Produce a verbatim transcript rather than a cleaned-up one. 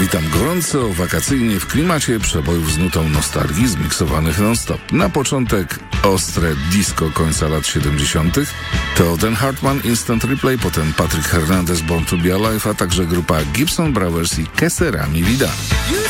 Witam gorąco, wakacyjnie, w klimacie przebojów z nutą nostalgii zmiksowanych non-stop. Na początek ostre disco końca lat siedemdziesiątych. To Dan Hartman, Instant Replay, potem Patrick Hernandez, Born to be Alive, a także grupa Gibson Brothers i Que Sera Mi Vida.